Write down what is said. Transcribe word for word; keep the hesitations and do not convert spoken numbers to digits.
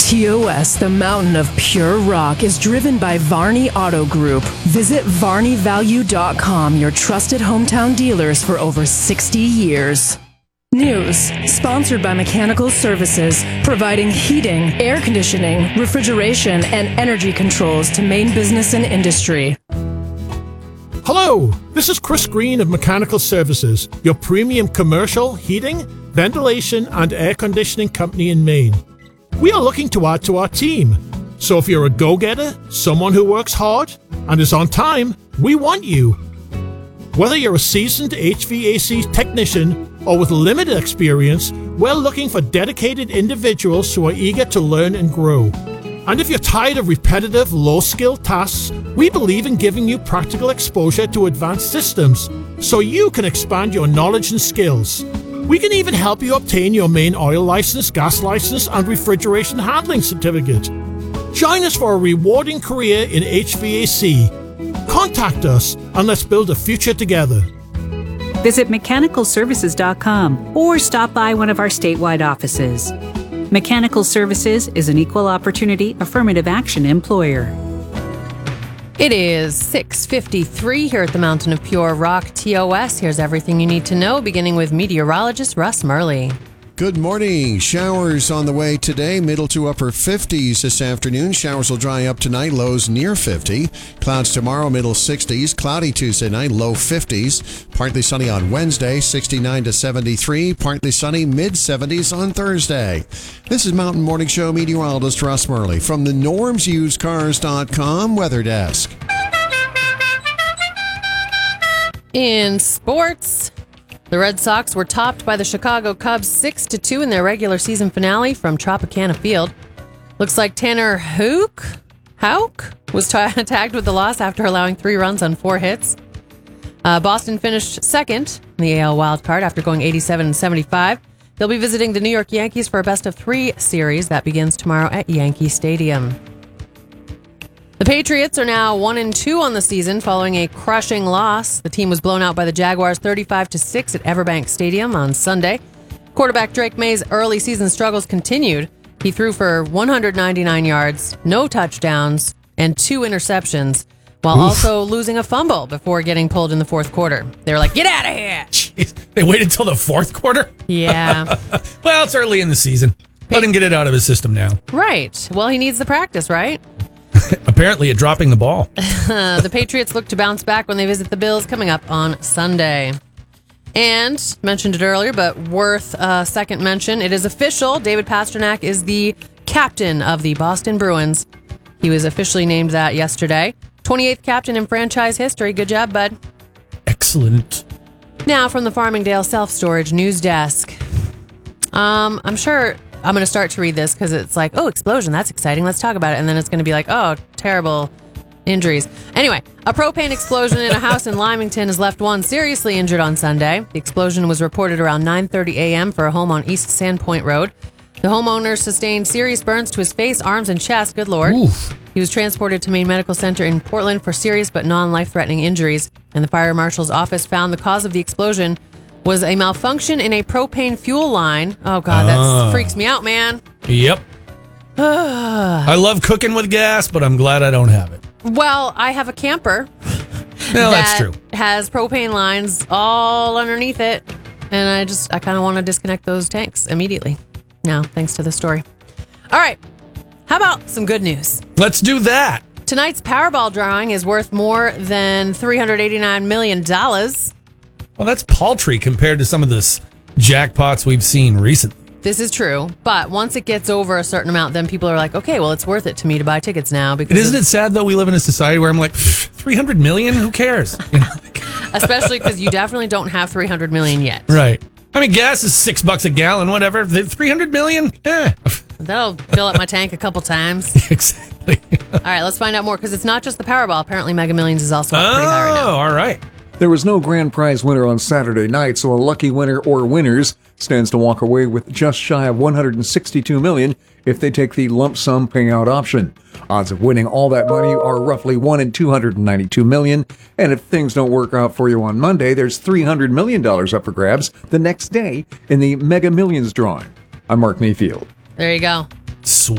T O S, the mountain of pure rock, is driven by Varney Auto Group. Visit Varney Value dot com, your trusted hometown dealers for over sixty years. News, sponsored by Mechanical Services, providing heating, air conditioning, refrigeration, and energy controls to Maine business and industry. Hello, this is Chris Green of Mechanical Services, your premium commercial, heating, ventilation, and air conditioning company in Maine. We are looking to add to our team. So if you're a go-getter, someone who works hard, and is on time, we want you. Whether you're a seasoned H V A C technician or with limited experience, we're looking for dedicated individuals who are eager to learn and grow. And if you're tired of repetitive, low-skill tasks, we believe in giving you practical exposure to advanced systems so you can expand your knowledge and skills. We can even help you obtain your Maine oil license, gas license, and refrigeration handling certificate. Join us for a rewarding career in H V A C. Contact us and let's build a future together. Visit mechanical services dot com or stop by one of our statewide offices. Mechanical Services is an equal opportunity affirmative action employer. It is six fifty-three here at the Mountain of Pure Rock, T O S. Here's everything you need to know, beginning with meteorologist Russ Murley. Good morning. Showers on the way today, middle to upper fifties this afternoon. Showers will dry up tonight, lows near fifty. Clouds tomorrow, middle sixties. Cloudy Tuesday night, low fifties. Partly sunny on Wednesday, sixty-nine to seventy-three. Partly sunny, mid seventies on Thursday. This is Mountain Morning Show meteorologist Russ Murley from the norms used cars dot com weather desk. In sports, the Red Sox were topped by the Chicago Cubs six to two in their regular season finale from Tropicana Field. Looks like Tanner Houck, Houck was t- tagged with the loss after allowing three runs on four hits. Uh, Boston finished second in the A L wildcard after going eighty-seven and seventy-five. They'll be visiting the New York Yankees for a best-of-three series that begins tomorrow at Yankee Stadium. The Patriots are now one and two on the season following a crushing loss. The team was blown out by the Jaguars thirty-five to six at Everbank Stadium on Sunday. Quarterback Drake May's early season struggles continued. He threw for one hundred ninety-nine yards, no touchdowns, and two interceptions, while Oof. also losing a fumble before getting pulled in the fourth quarter. They were like, "Get out of here!" Jeez, they waited until the fourth quarter? Yeah. Well, it's early in the season. Let him get it out of his system now. Right. Well, he needs the practice, right? Apparently at dropping the ball. uh, the Patriots look to bounce back when they visit the Bills coming up on Sunday. And, mentioned it earlier, but worth a second mention, it is official. David Pastrnak is the captain of the Boston Bruins. He was officially named that yesterday. twenty-eighth captain in franchise history. Good job, bud. Excellent. Now from the Farmingdale Self-Storage News Desk. Um, I'm sure I'm going to start to read this because it's like, oh, explosion, that's exciting, let's talk about it. And then it's going to be like, oh, terrible injuries. Anyway, a propane explosion in a house in Lymington has left one seriously injured on Sunday. The explosion was reported around nine thirty a.m. for a home on East Sandpoint Road. The homeowner sustained serious burns to his face, arms, and chest. Good Lord. Oof. He was transported to Maine Medical Center in Portland for serious but non-life-threatening injuries. And the fire marshal's office found the cause of the explosion was a malfunction in a propane fuel line. Oh, God, that Ah. freaks me out, man. Yep. I love cooking with gas, but I'm glad I don't have it. Well, I have a camper. Well, that that's true. Has propane lines all underneath it. And I just, I kind of want to disconnect those tanks immediately. Now, thanks to the story. All right. How about some good news? Let's do that. Tonight's Powerball drawing is worth more than three hundred eighty-nine million dollars. Well, that's paltry compared to some of the s- jackpots we've seen recently. This is true, but once it gets over a certain amount, then people are like, okay, well, it's worth it to me to buy tickets now. Because And isn't of- it sad, though, we live in a society where I'm like, three hundred million? Who cares? You know? Especially because you definitely don't have three hundred million yet. Right. I mean, gas is six bucks a gallon, whatever. The three hundred million? Eh. That'll fill up my tank a couple times. Exactly. All right, let's find out more, because it's not just the Powerball. Apparently, Mega Millions is also up pretty high right now. Oh, all right. There was no grand prize winner on Saturday night, so a lucky winner or winners stands to walk away with just shy of one hundred sixty-two million dollars if they take the lump sum payout option. Odds of winning all that money are roughly one in two hundred ninety-two million, and if things don't work out for you on Monday, there's three hundred million dollars up for grabs the next day in the Mega Millions drawing. I'm Mark Mayfield. There you go. Sweet.